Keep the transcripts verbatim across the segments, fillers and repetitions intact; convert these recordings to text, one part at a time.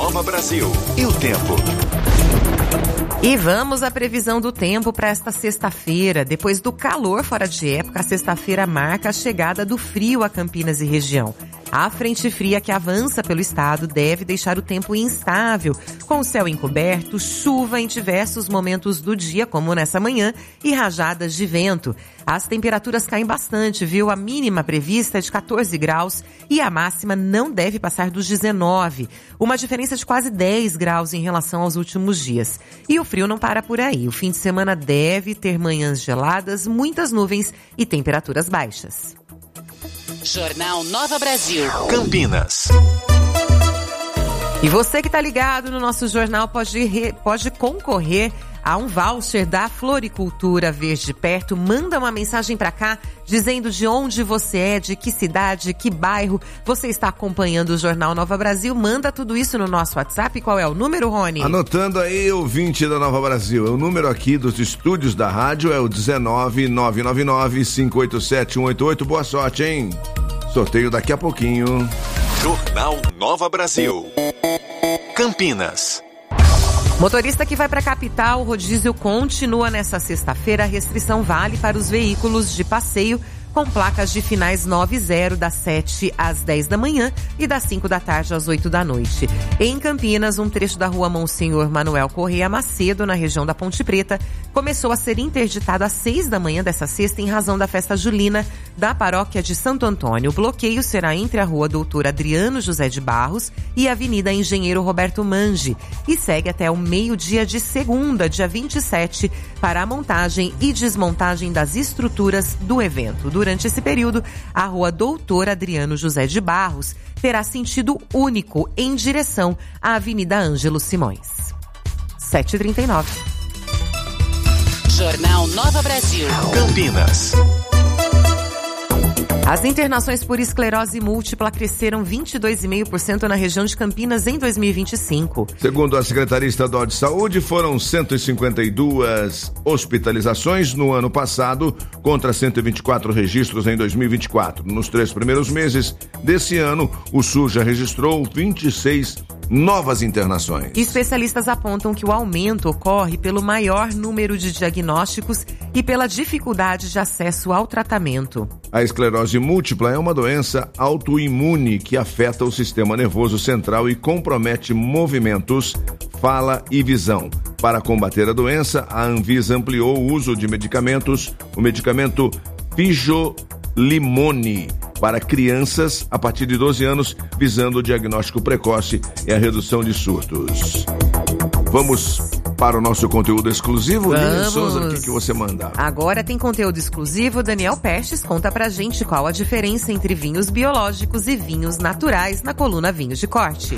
Nova Brasil. E o tempo? E vamos à previsão do tempo para esta sexta-feira. Depois do calor fora de época, a sexta-feira marca a chegada do frio a Campinas e região. A frente fria que avança pelo estado deve deixar o tempo instável, com o céu encoberto, chuva em diversos momentos do dia, como nessa manhã, e rajadas de vento. As temperaturas caem bastante, viu? A mínima prevista é de quatorze graus e a máxima não deve passar dos dezenove. Uma diferença de quase dez graus em relação aos últimos dias. E o frio não para por aí. O fim de semana deve ter manhãs geladas, muitas nuvens e temperaturas baixas. Jornal Nova Brasil. Campinas. E você que está ligado no nosso jornal pode, re, pode concorrer a um voucher da Floricultura Verde Perto. Manda uma mensagem para cá dizendo de onde você é, de que cidade, que bairro você está acompanhando o Jornal Nova Brasil. Manda tudo isso no nosso WhatsApp. Qual é o número, Rony? Anotando aí, ouvinte da Nova Brasil. O número aqui dos estúdios da rádio é o dezenove, nove nove nove, cinco oito sete, um oito oito. Boa sorte, hein? Sorteio daqui a pouquinho. Jornal Nova Brasil. Campinas. Motorista que vai para a capital, o rodízio continua nessa sexta-feira. A restrição vale para os veículos de passeio com placas de finais nove zero, das sete às dez da manhã e das cinco da tarde às oito da noite. Em Campinas, um trecho da rua Monsenhor Manuel Correia Macedo, na região da Ponte Preta, começou a ser interditado às seis da manhã dessa sexta em razão da festa julina da paróquia de Santo Antônio. O bloqueio será entre a rua Doutor Adriano José de Barros e a Avenida Engenheiro Roberto Mangi e segue até o meio-dia de segunda, dia vinte e sete, para a montagem e desmontagem das estruturas do evento. Durante esse período, a rua Doutor Adriano José de Barros terá sentido único em direção à Avenida Ângelo Simões. sete e trinta e nove. Jornal Nova Brasil. Campinas. As internações por esclerose múltipla cresceram vinte e dois vírgula cinco por cento na região de Campinas em dois mil e vinte e cinco. Segundo a Secretaria Estadual de Saúde, foram cento e cinquenta e duas hospitalizações no ano passado, contra cento e vinte e quatro registros em dois mil e vinte e quatro. Nos três primeiros meses desse ano, o SUS já registrou vinte e seis novas internações. Especialistas apontam que o aumento ocorre pelo maior número de diagnósticos e pela dificuldade de acesso ao tratamento. A esclerose múltipla é uma doença autoimune que afeta o sistema nervoso central e compromete movimentos, fala e visão. Para combater a doença, a Anvisa ampliou o uso de medicamentos, o medicamento Fijolimone, para crianças a partir de doze anos, visando o diagnóstico precoce e a redução de surtos. Vamos para o nosso conteúdo exclusivo? Lilian Souza, o que, que você manda? Agora tem conteúdo exclusivo. Daniel Pestes conta pra gente qual a diferença entre vinhos biológicos e vinhos naturais na coluna Vinhos de Corte.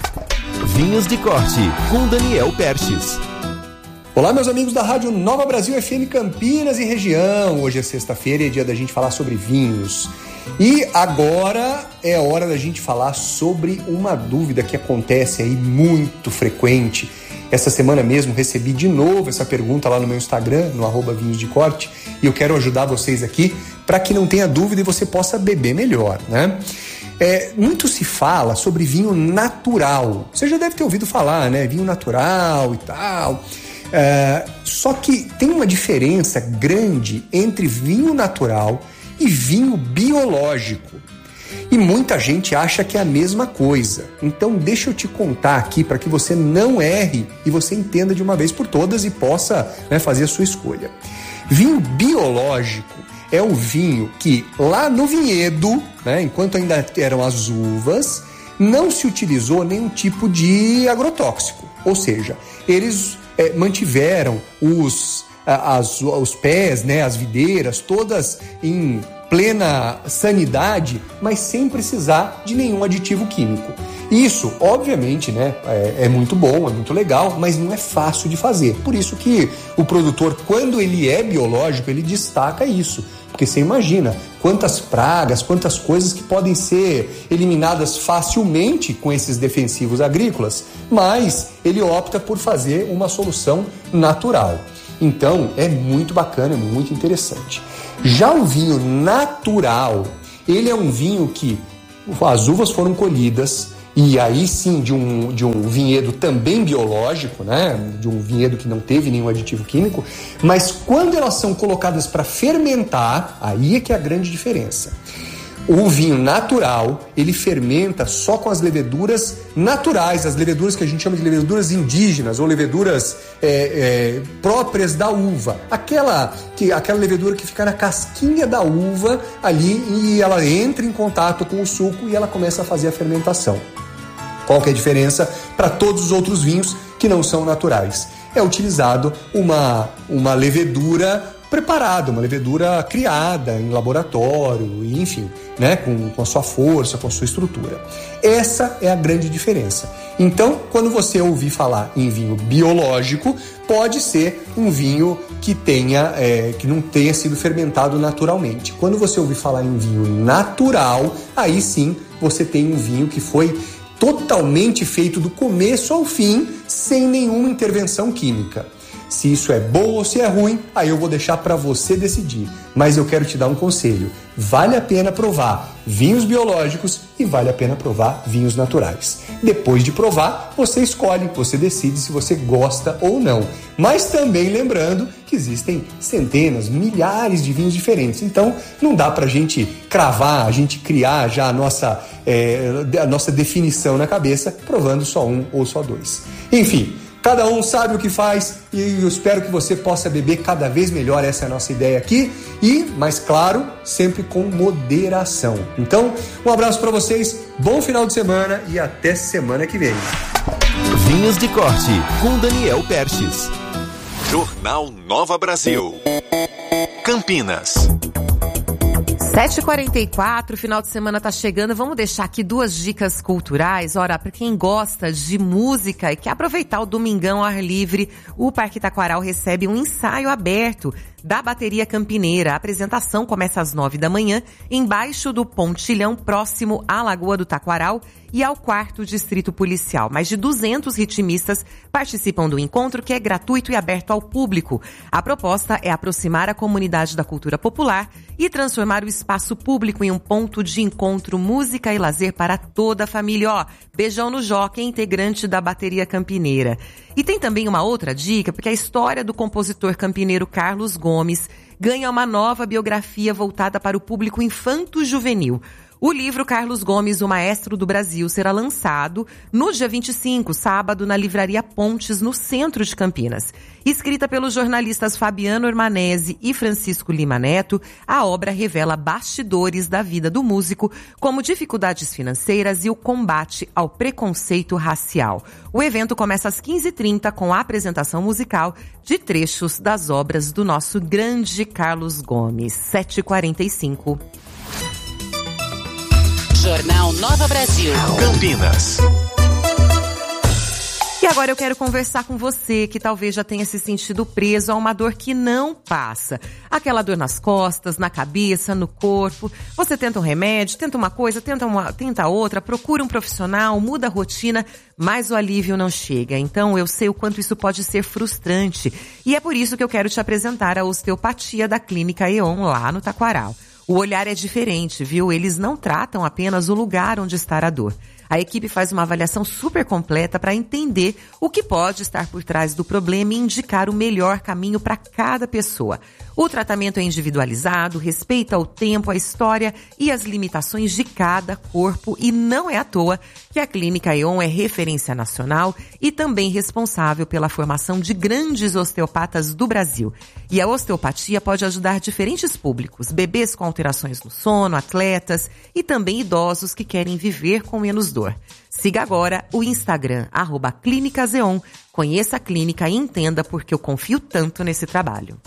Vinhos de Corte, com Daniel Pestes. Olá, meus amigos da Rádio Nova Brasil F M Campinas e região. Hoje é sexta-feira e é dia da gente falar sobre vinhos. E agora é hora da gente falar sobre uma dúvida que acontece aí muito frequente. Essa semana mesmo recebi de novo essa pergunta lá no meu Instagram, no arroba Vinhos de Corte, e eu quero ajudar vocês aqui para que não tenha dúvida e você possa beber melhor, né? É, muito se fala sobre vinho natural. Você já deve ter ouvido falar, né? Vinho natural e tal. É, só que tem uma diferença grande entre vinho natural e vinho biológico. E muita gente acha que é a mesma coisa. Então deixa eu te contar aqui para que você não erre e você entenda de uma vez por todas e possa, né, fazer a sua escolha. Vinho biológico é um vinho que lá no vinhedo, né, enquanto ainda eram as uvas, não se utilizou nenhum tipo de agrotóxico. Ou seja, eles é, mantiveram os, as, os pés, né, as videiras, todas em plena sanidade, mas sem precisar de nenhum aditivo químico. Isso, obviamente, né, é, é muito bom, é muito legal, mas não é fácil de fazer. Por isso que o produtor, quando ele é biológico, ele destaca isso. Porque você imagina quantas pragas, quantas coisas que podem ser eliminadas facilmente com esses defensivos agrícolas, mas ele opta por fazer uma solução natural. Então, é muito bacana, é muito interessante. Já o vinho natural, ele é um vinho que as uvas foram colhidas e aí sim de um, de um vinhedo também biológico, né? De um vinhedo que não teve nenhum aditivo químico, mas quando elas são colocadas para fermentar, aí é que é a grande diferença. O vinho natural, ele fermenta só com as leveduras naturais, as leveduras que a gente chama de leveduras indígenas ou leveduras é, é, próprias da uva. Aquela, que, aquela levedura que fica na casquinha da uva ali e ela entra em contato com o suco e ela começa a fazer a fermentação. Qual que é a diferença para todos os outros vinhos que não são naturais? É utilizado uma, uma levedura preparada, uma levedura criada em laboratório, enfim, né, com, com a sua força, com a sua estrutura. Essa é a grande diferença. Então, quando você ouvir falar em vinho biológico, pode ser um vinho que tenha, é, que não tenha sido fermentado naturalmente. Quando você ouvir falar em vinho natural, aí sim você tem um vinho que foi totalmente feito do começo ao fim, sem nenhuma intervenção química. Se isso é bom ou se é ruim, aí eu vou deixar para você decidir. Mas eu quero te dar um conselho. Vale a pena provar vinhos biológicos e vale a pena provar vinhos naturais. Depois de provar, você escolhe, você decide se você gosta ou não. Mas também lembrando que existem centenas, milhares de vinhos diferentes. Então, não dá pra gente cravar, a gente criar já a nossa, é, a nossa definição na cabeça, provando só um ou só dois. Enfim, cada um sabe o que faz e eu espero que você possa beber cada vez melhor, essa é a nossa ideia aqui. E, mais claro, sempre com moderação. Então, um abraço para vocês, bom final de semana e até semana que vem. Vinhos de Corte, com Daniel Perches. Jornal Nova Brasil. Campinas. sete e quarenta e quatro, final de semana tá chegando. Vamos deixar aqui duas dicas culturais. Ora, para quem gosta de música e quer aproveitar o domingão ao ar livre, o Parque Taquaral recebe um ensaio aberto da Bateria Campineira. A apresentação começa às nove da manhã, embaixo do Pontilhão, próximo à Lagoa do Taquaral e ao quarto Distrito Policial. Mais de duzentos ritmistas participam do encontro, que é gratuito e aberto ao público. A proposta é aproximar a comunidade da cultura popular e transformar o espaço público em um ponto de encontro, música e lazer para toda a família. Ó, beijão no Joca, integrante da Bateria Campineira. E tem também uma outra dica, porque a história do compositor campineiro Carlos Gomes ganha uma nova biografia voltada para o público infanto-juvenil. O livro Carlos Gomes, o Maestro do Brasil, será lançado no dia vinte e cinco, sábado, na Livraria Pontes, no centro de Campinas. Escrita pelos jornalistas Fabiano Hermanese e Francisco Lima Neto, a obra revela bastidores da vida do músico, como dificuldades financeiras e o combate ao preconceito racial. O evento começa às quinze e trinta com a apresentação musical de trechos das obras do nosso grande Carlos Gomes. sete e quarenta e cinco. Jornal Nova Brasil. Campinas. E agora eu quero conversar com você que talvez já tenha se sentido preso a uma dor que não passa. Aquela dor nas costas, na cabeça, no corpo. Você tenta um remédio, tenta uma coisa, tenta, uma, tenta outra, procura um profissional, muda a rotina, mas o alívio não chega. Então eu sei o quanto isso pode ser frustrante. E é por isso que eu quero te apresentar a osteopatia da Clínica E.ON lá no Taquaral. O olhar é diferente, viu? Eles não tratam apenas o lugar onde está a dor. A equipe faz uma avaliação super completa para entender o que pode estar por trás do problema e indicar o melhor caminho para cada pessoa. O tratamento é individualizado, respeita o tempo, a história e as limitações de cada corpo, e não é à toa que a Clínica E.ON é referência nacional e também responsável pela formação de grandes osteopatas do Brasil. E a osteopatia pode ajudar diferentes públicos, bebês com alterações no sono, atletas e também idosos que querem viver com menos dor. Siga agora o Instagram, arroba Clínicas E.ON. Conheça a clínica e entenda por que eu confio tanto nesse trabalho.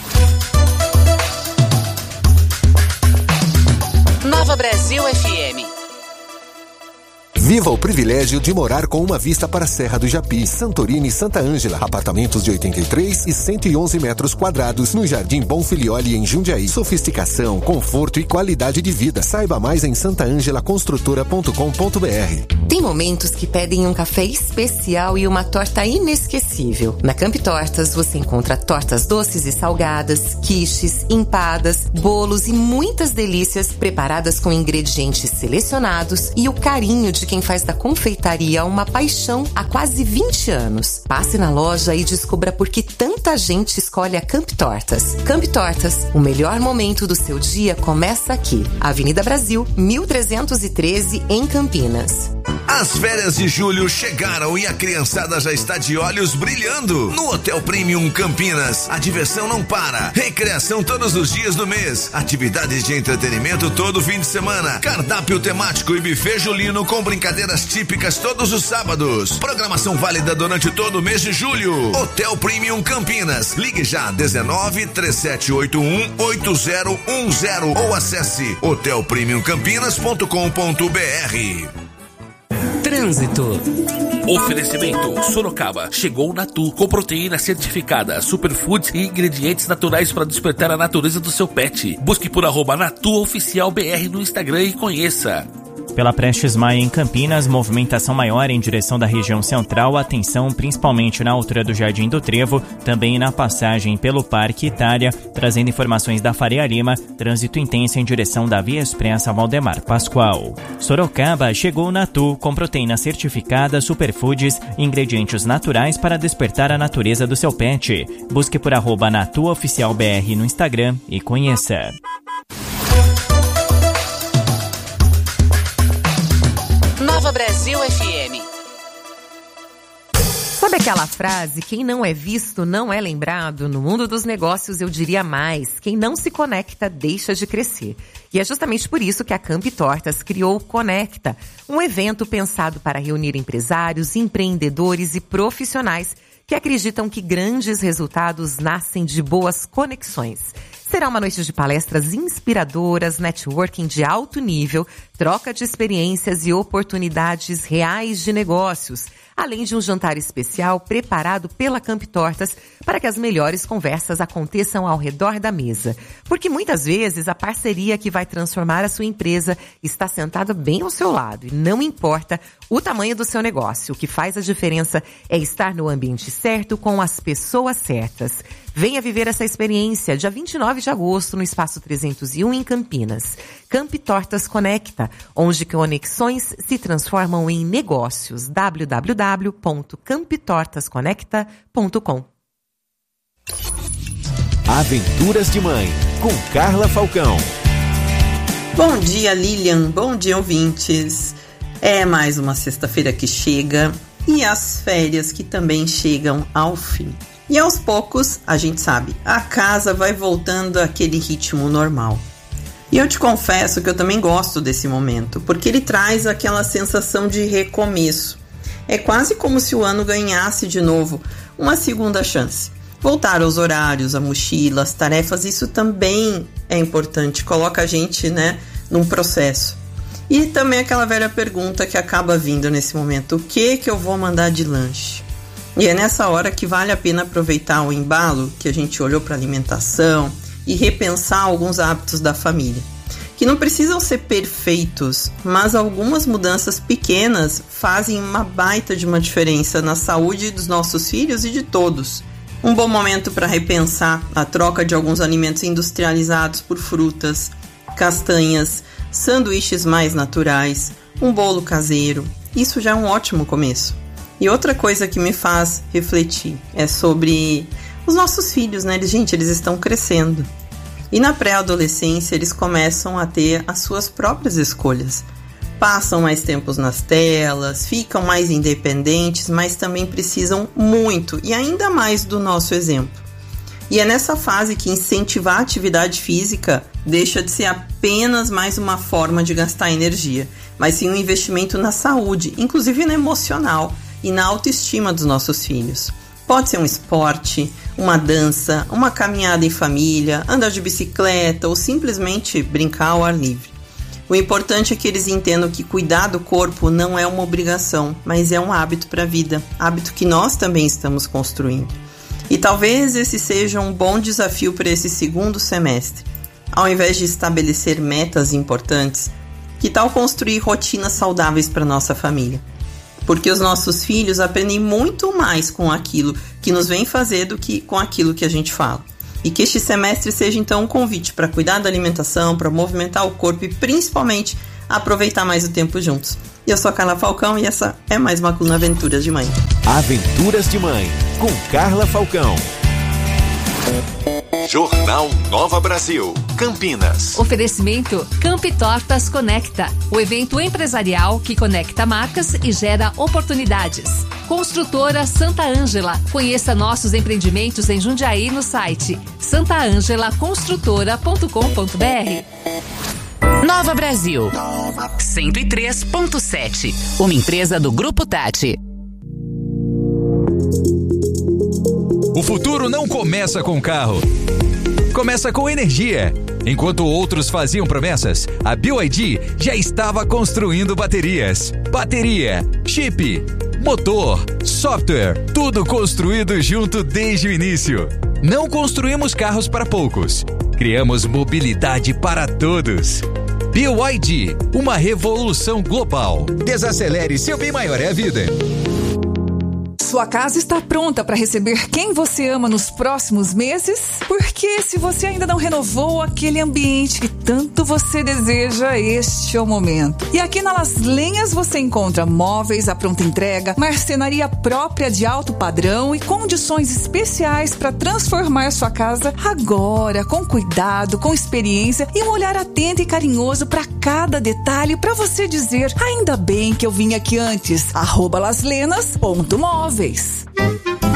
Nova Brasil F M. Viva o privilégio de morar com uma vista para a Serra do Japi, Santorini e Santa Ângela. Apartamentos de oitenta e três e cento e onze metros quadrados no Jardim Bonfilioli, em Jundiaí. Sofisticação, conforto e qualidade de vida. Saiba mais em santa ângela construtora ponto com ponto b r. Tem momentos que pedem um café especial e uma torta inesquecível. Na Camp Tortas você encontra tortas doces e salgadas, quiches, empadas, bolos e muitas delícias preparadas com ingredientes selecionados e o carinho de quem quem faz da confeitaria uma paixão há quase vinte anos. Passe na loja e descubra por que tanta gente escolhe a Camp Tortas. Camp Tortas, o melhor momento do seu dia começa aqui. Avenida Brasil, mil trezentos e treze, em Campinas. As férias de julho chegaram e a criançada já está de olhos brilhando. No Hotel Premium Campinas, a diversão não para. Recreação todos os dias do mês. Atividades de entretenimento todo fim de semana. Cardápio temático e buffet julino com brincadeiras típicas todos os sábados. Programação válida durante todo o mês de julho. Hotel Premium Campinas. Ligue já dezenove, três sete oito um, oito zero um zero ou acesse hotel premium campinas ponto com ponto b r. Trânsito. Oferecimento Sorocaba. Chegou Natu, com proteína certificada, superfoods e ingredientes naturais para despertar a natureza do seu pet. Busque por arroba Natu Oficial B R no Instagram e conheça. Pela Prestes Maia em Campinas, movimentação maior em direção da região central, atenção principalmente na altura do Jardim do Trevo, também na passagem pelo Parque Itália, trazendo informações da Faria Lima, trânsito intenso em direção da Via Expressa Valdemar Pascoal. Sorocaba chegou Natu, com proteína certificada, superfoods e ingredientes naturais para despertar a natureza do seu pet. Busque por arroba Natu Oficial B R no Instagram e conheça. Nova Brasil F M. Sabe aquela frase, quem não é visto não é lembrado? No mundo dos negócios eu diria mais, quem não se conecta deixa de crescer. E é justamente por isso que a Camp Tortas criou o Conecta, um evento pensado para reunir empresários, empreendedores e profissionais que acreditam que grandes resultados nascem de boas conexões. Será uma noite de palestras inspiradoras, networking de alto nível, troca de experiências e oportunidades reais de negócios, além de um jantar especial preparado pela Camp Tortas para que as melhores conversas aconteçam ao redor da mesa. Porque muitas vezes a parceria que vai transformar a sua empresa está sentada bem ao seu lado e não importa o tamanho do seu negócio. O que faz a diferença é estar no ambiente certo com as pessoas certas. Venha viver essa experiência dia vinte e nove de agosto no Espaço trezentos e um em Campinas. Camp Tortas Conecta, onde conexões se transformam em negócios. w w w ponto camp tortas conecta ponto com. Aventuras de Mãe, com Carla Falcão. Bom dia, Lilian. Bom dia, ouvintes. É mais uma sexta-feira que chega e as férias que também chegam ao fim. E aos poucos, a gente sabe, a casa vai voltando àquele ritmo normal. E eu te confesso que eu também gosto desse momento, porque ele traz aquela sensação de recomeço. É quase como se o ano ganhasse de novo uma segunda chance. Voltar aos horários, a mochila, as tarefas, isso também é importante, coloca a gente, né, num processo. E também aquela velha pergunta que acaba vindo nesse momento: o que que eu vou mandar de lanche? E é nessa hora que vale a pena aproveitar o embalo que a gente olhou para a alimentação e repensar alguns hábitos da família, que não precisam ser perfeitos, mas algumas mudanças pequenas fazem uma baita de uma diferença na saúde dos nossos filhos e de todos. Um bom momento para repensar a troca de alguns alimentos industrializados por frutas, castanhas, sanduíches mais naturais, um bolo caseiro. Isso já é um ótimo começo. E outra coisa que me faz refletir é sobre os nossos filhos, né? Gente, eles estão crescendo. E na pré-adolescência eles começam a ter as suas próprias escolhas. Passam mais tempos nas telas, ficam mais independentes, mas também precisam muito e ainda mais do nosso exemplo. E é nessa fase que incentivar a atividade física deixa de ser apenas mais uma forma de gastar energia, mas sim um investimento na saúde, inclusive no emocional e na autoestima dos nossos filhos. Pode ser um esporte, uma dança, uma caminhada em família, andar de bicicleta ou simplesmente brincar ao ar livre. O importante é que eles entendam que cuidar do corpo não é uma obrigação, mas é um hábito para a vida, hábito que nós também estamos construindo. E talvez esse seja um bom desafio para esse segundo semestre. Ao invés de estabelecer metas importantes, que tal construir rotinas saudáveis para nossa família? Porque os nossos filhos aprendem muito mais com aquilo que nos vem fazer do que com aquilo que a gente fala. E que este semestre seja então um convite para cuidar da alimentação, para movimentar o corpo e principalmente aproveitar mais o tempo juntos. E eu sou a Carla Falcão e essa é mais uma coluna Aventuras de Mãe. Aventuras de Mãe, com Carla Falcão. Jornal Nova Brasil, Campinas. Oferecimento Campi Tortas Conecta, o evento empresarial que conecta marcas e gera oportunidades. Construtora Santa Ângela. Conheça nossos empreendimentos em Jundiaí no site santa angela construtora ponto com ponto b r. Nova Brasil, cento e três ponto sete, uma empresa do Grupo Tati. O futuro não começa com carro, começa com energia. Enquanto outros faziam promessas, a B Y D já estava construindo baterias. Bateria, chip, motor, software, tudo construído junto desde o início. Não construímos carros para poucos, criamos mobilidade para todos. B Y D, uma revolução global. Desacelere, seu bem maior é a vida. Sua casa está pronta para receber quem você ama nos próximos meses? Porque se você ainda não renovou aquele ambiente que tanto você deseja, este é o momento. E aqui na Las Lenhas você encontra móveis à pronta entrega, marcenaria própria de alto padrão e condições especiais para transformar sua casa agora, com cuidado, com experiência e um olhar atento e carinhoso para cada detalhe, para você dizer, ainda bem que eu vim aqui antes. arroba laslenas ponto móveis.